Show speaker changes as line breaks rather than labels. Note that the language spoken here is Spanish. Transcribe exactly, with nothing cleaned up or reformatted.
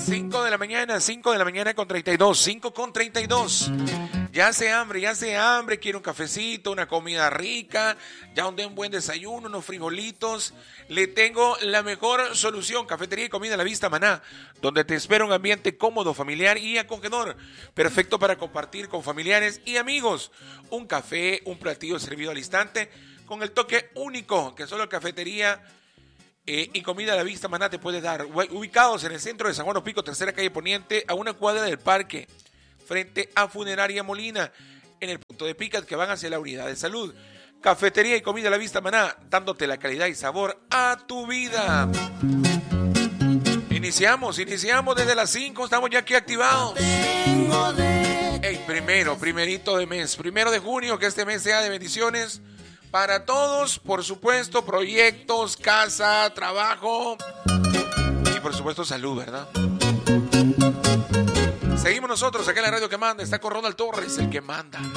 cinco de la mañana, cinco de la mañana con treinta y dos, cinco con treinta y dos. Ya hace hambre, ya hace hambre, quiero un cafecito, una comida rica, ya un buen desayuno, unos frijolitos. Le tengo la mejor solución, Cafetería y Comida a la Vista Maná, donde te espera un ambiente cómodo, familiar y acogedor, perfecto para compartir con familiares y amigos. Un café, un platillo servido al instante, con el toque único que solo Cafetería eh, y Comida a la Vista Maná te puede dar. Ubicados en el centro de San Juan Opico, tercera calle Poniente, a una cuadra del parque, frente a Funeraria Molina, en el punto de pick-up que van hacia la unidad de salud. Cafetería y Comida a la Vista Maná, dándote la calidad y sabor a tu vida. Iniciamos, iniciamos desde las cinco, estamos ya aquí activados. Hey, primero, primerito de mes, primero de junio, que este mes sea de bendiciones para todos, por supuesto, proyectos, casa, trabajo y por supuesto salud, ¿verdad? Seguimos nosotros acá en la radio que manda, está con Ronald Torres, el que manda.